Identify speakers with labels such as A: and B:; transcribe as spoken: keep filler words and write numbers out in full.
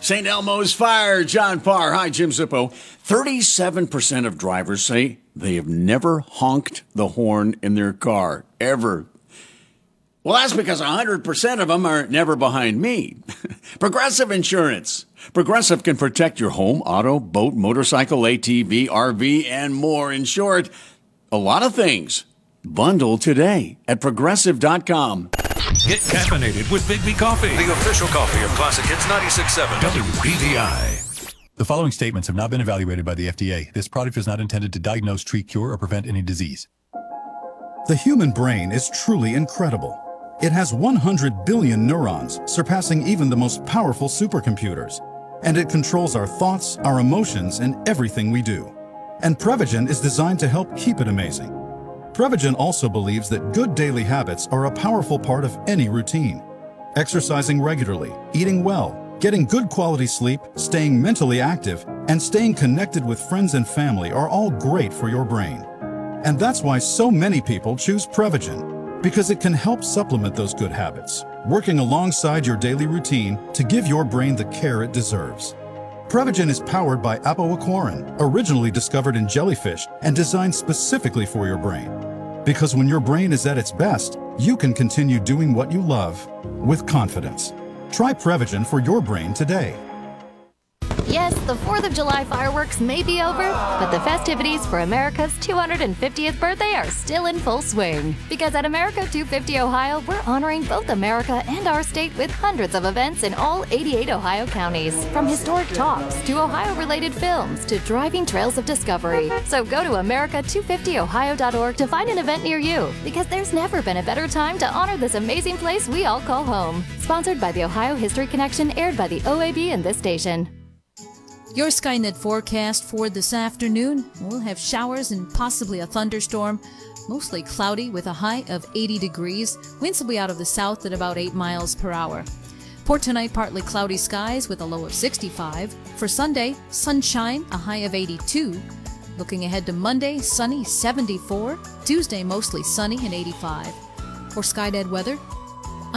A: Saint Elmo's Fire, John Parr. Hi, Jim Zippo. thirty-seven percent of drivers say they have never honked the horn in their car, ever. Well, that's because one hundred percent of them are never behind me. Progressive Insurance. Progressive can protect your home, auto, boat, motorcycle, A T V, R V, and more. In short, a lot of things. Bundle today at progressive dot com.
B: Get caffeinated with Big B Coffee,
C: the official coffee of Classic Hits ninety-six point seven
B: W B D I.
D: The following statements have not been evaluated by the F D A. This product is not intended to diagnose, treat, cure, or prevent any disease.
E: The human brain is truly incredible. It has one hundred billion neurons, surpassing even the most powerful supercomputers. And it controls our thoughts, our emotions, and everything we do. And Prevagen is designed to help keep it amazing. Prevagen also believes that good daily habits are a powerful part of any routine. Exercising regularly, eating well, getting good quality sleep, staying mentally active, and staying connected with friends and family are all great for your brain. And that's why so many people choose Prevagen, because it can help supplement those good habits, working alongside your daily routine to give your brain the care it deserves. Prevagen is powered by apoaquarin, originally discovered in jellyfish and designed specifically for your brain. Because when your brain is at its best, you can continue doing what you love with confidence. Try Prevagen for your brain today.
F: Yes, the fourth of July fireworks may be over, but the festivities for America's two hundred fiftieth birthday are still in full swing. Because at America two fifty Ohio, we're honoring both America and our state with hundreds of events in all eighty-eight Ohio counties. From historic talks to Ohio-related films to driving trails of discovery. So go to America two fifty ohio dot org to find an event near you, because there's never been a better time to honor this amazing place we all call home. Sponsored by the Ohio History Connection, aired by the O A B and this station.
G: Your Skynet forecast for this afternoon: we'll have showers and possibly a thunderstorm. Mostly cloudy with a high of eighty degrees. Winds will be out of the south at about eight miles per hour. For tonight, partly cloudy skies with a low of sixty-five. For Sunday, sunshine, a high of eighty-two. Looking ahead to Monday, sunny, seventy-four. Tuesday, mostly sunny and eighty-five. For Skynet weather,